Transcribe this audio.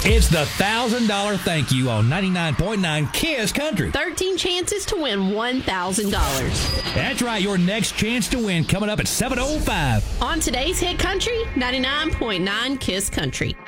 It's the $1,000 thank you on 99.9 KISS Country. 13 chances to win $1,000. That's right. Your next chance to win coming up at 7:05. On today's Hit Country, 99.9 KISS Country.